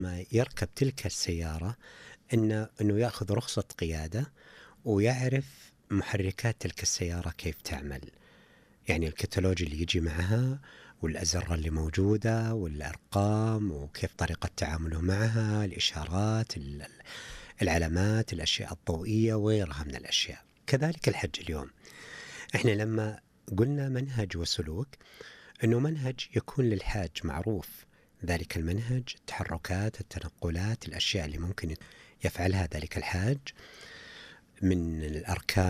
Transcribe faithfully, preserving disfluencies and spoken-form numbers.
ما يركب تلك السيارة إنه إنه ياخذ رخصة قيادة، ويعرف محركات تلك السيارة كيف تعمل، يعني الكتالوج اللي يجي معها والأزرار اللي موجودة والأرقام وكيف طريقة تعامله معها، الإشارات، ال- العلامات، الأشياء الضوئية وغيرها من الأشياء. كذلك الحج اليوم، إحنا لما قلنا منهج وسلوك، أنه منهج يكون للحاج معروف، ذلك المنهج، التحركات، التنقلات، الأشياء اللي ممكن يفعلها ذلك الحاج من الأركان